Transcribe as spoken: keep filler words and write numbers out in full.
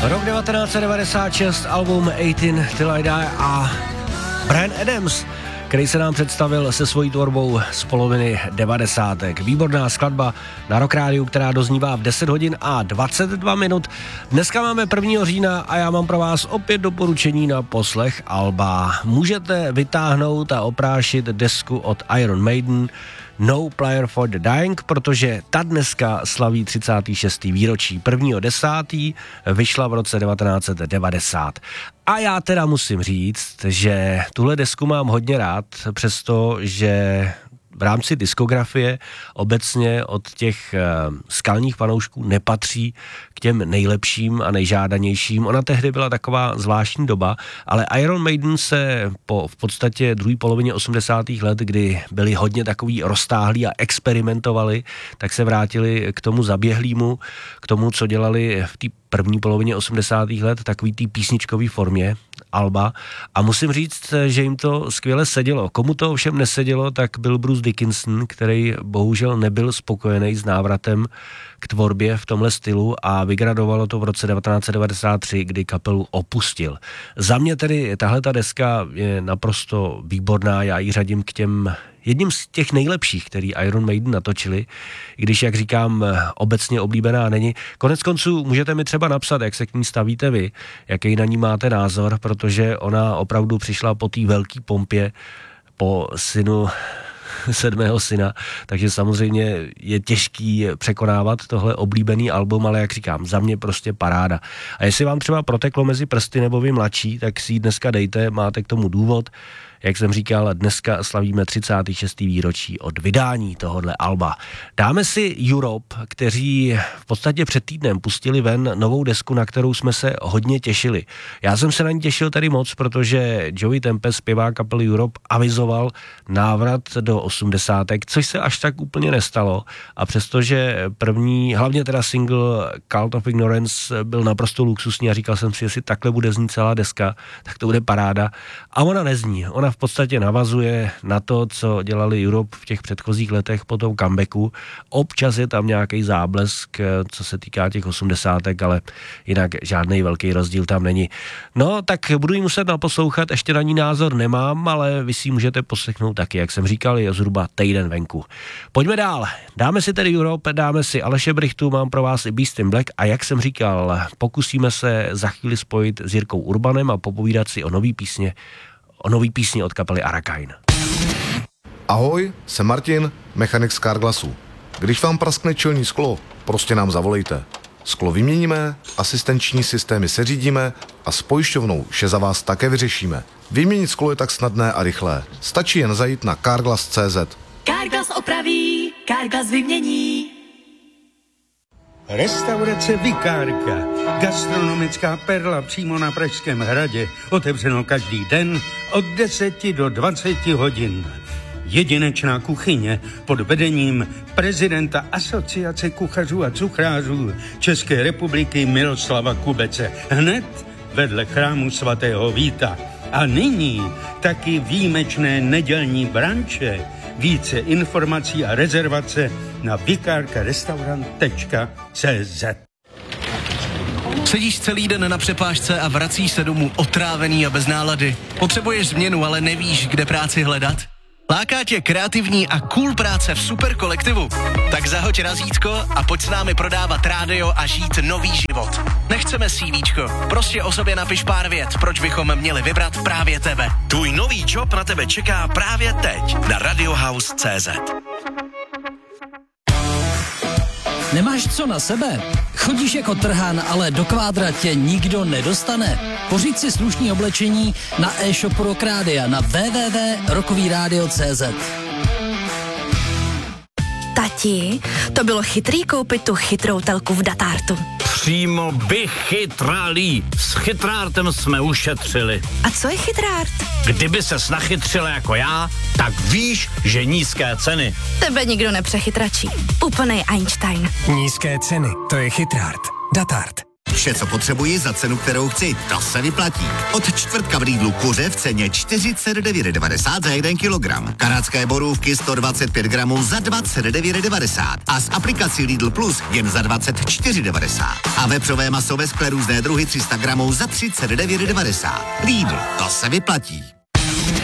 Rok devatenáct set devadesát šest, album eighteen Till I Die a Bryan Adams, který se nám představil se svojí tvorbou z poloviny devadesátek. Výborná skladba na Rock Rádiu, která doznívá v deset hodin a dvacet dva minut. Dneska máme prvního října a já mám pro vás opět doporučení na poslech alba. Můžete vytáhnout a oprášit desku od Iron Maiden No Prayer for the Dying, protože ta dneska slaví třicáté šesté výročí. prvního desátého vyšla v roce devatenáct set devadesát. A já teda musím říct, že tuhle desku mám hodně rád, přestože v rámci diskografie obecně od těch uh, skalních fanoušků nepatří k těm nejlepším a nejžádanějším. Ona tehdy byla taková zvláštní doba, ale Iron Maiden se po v podstatě druhé polovině osmdesátých let, kdy byli hodně takový roztáhlí a experimentovali, tak se vrátili k tomu zaběhlýmu, k tomu, co dělali v té první polovině osmdesátých let, takový té písničkové formě alba. A musím říct, že jim to skvěle sedělo. Komu to ovšem nesedělo, tak byl Bruce Dickinson, který bohužel nebyl spokojený s návratem k tvorbě v tomhle stylu a vygradovalo to v roce devatenáct set devadesát tři, kdy kapelu opustil. Za mě tedy tahle ta deska je naprosto výborná, já ji řadím k těm jedním z těch nejlepších, který Iron Maiden natočili, když, jak říkám, obecně oblíbená není. Konec konců můžete mi třeba napsat, jak se k ní stavíte vy, jaký na ní máte názor, protože ona opravdu přišla po té velké pompě, po synu sedmého syna, takže samozřejmě je těžký překonávat tohle oblíbený album, ale jak říkám, za mě prostě paráda. A jestli vám třeba proteklo mezi prsty nebo vy mladší, tak si ji dneska dejte, máte k tomu důvod. Jak jsem říkal, dneska slavíme třicáté šesté výročí od vydání tohohle alba. Dáme si Europe, kteří v podstatě před týdnem pustili ven novou desku, na kterou jsme se hodně těšili. Já jsem se na ní těšil tady moc, protože Joey Tempest, zpěvák kapely Europe, avizoval návrat do osmdesátek, což se až tak úplně nestalo. A přestože první, hlavně teda single Cult of Ignorance byl naprosto luxusní a říkal jsem si, jestli takhle bude znít celá deska, tak to bude paráda. A ona nezní. Ona v podstatě navazuje na to, co dělali Europe v těch předchozích letech po tom comebacku. Občas je tam nějaký záblesk, co se týká těch osmdesátek, ale jinak žádný velký rozdíl tam není. No, tak budu jí muset naposlouchat, ještě na ní názor nemám, ale vy si můžete poslechnout taky, jak jsem říkal, je zhruba týden venku. Pojďme dál. Dáme si tedy Europe, dáme si Aleše Brychtu, mám pro vás i Beast in Black a jak jsem říkal, pokusíme se za chvíli spojit s Jirkou Urbanem a popovídat si o nový písně o nový písni od kapely Arakain. Ahoj, jsem Martin, mechanik z Carglassu. Když vám praskne čelní sklo, prostě nám zavolejte. Sklo vyměníme, asistenční systémy seřídíme a s pojišťovnou vše za vás také vyřešíme. Vyměnit sklo je tak snadné a rychlé. Stačí jen zajít na carglass tečka cé zet. Carglass opraví, Carglass vymění. Restaurace Vikárka, gastronomická perla přímo na Pražském hradě, otevřeno každý den od deseti do dvaceti hodin. Jedinečná kuchyně pod vedením prezidenta Asociace kuchařů a cuchrářů České republiky Miroslava Kubece, hned vedle chrámu svatého Víta. A nyní taky výjimečné nedělní branče. Více informací a rezervace na vikárkarestaurant tečka cé zet. Sedíš celý den na přepážce a vracíš se domů otrávený a bez nálady. Potřebuješ změnu, ale nevíš, kde práci hledat? Láká tě kreativní a cool práce v super kolektivu? Tak zahoď razítko a pojď s námi prodávat rádio a žít nový život. Nechceme CVčko, prostě o sobě napiš pár vět, proč bychom měli vybrat právě tebe. Tvůj nový job na tebe čeká právě teď na radiohouse tečka cé zet. Nemáš co na sebe? Chodíš jako trhán, ale do kvádra tě nikdo nedostane? Pořiď si slušný oblečení na e-shopu Rock Rádia na w w w tečka rockový rádio tečka cé zet. Tati, to bylo chytrý koupit tu chytrou telku v Datartu. Přímo vychytralý. S chytrártem jsme ušetřili. A co je chytrárt? Kdyby ses nachytřila jako já, tak víš, že nízké ceny. Tebe nikdo nepřechytračí. Úplnej Einstein. Nízké ceny, to je chytrárt. Datart. Vše, co potřebuji za cenu, kterou chci, to se vyplatí. Od čtvrtka v Lidlu kuře v ceně čtyřicet devět devadesát za jeden kilogram. Kanadské borůvky sto dvacet pět gramů za dvacet devět devadesát. A s aplikací Lidl Plus jen za dvacet čtyři devadesát. A vepřové maso ve skle různé druhy tři sta gramů za třicet devět devadesát. Lidl, to se vyplatí.